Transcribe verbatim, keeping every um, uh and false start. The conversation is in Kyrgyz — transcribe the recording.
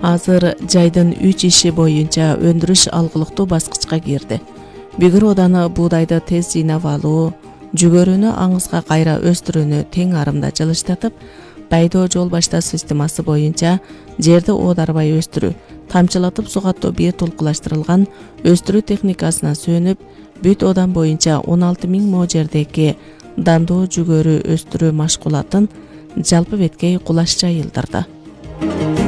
Азыр жайдын үч иши боюнча өндүрүш алгылыктуу баскычка кирди. Бүгүр оданы буудайды тез жыйнап алуу, жүгөрүнү аңызга кайра өстүрүүнү тең арымда жылыштатып, байдоо жол башташ системасы боюнча жерди оодарбай өстүрүү, тамчылатып сугаттоо бир толкулаштырылган өстүрүү техникасына сүйөнүп, бүт одан боюнча он алты миң мо жердеги дандоо жүгөрү өстүрүү машкулатын жалпы беткей кулаш жайылдырды.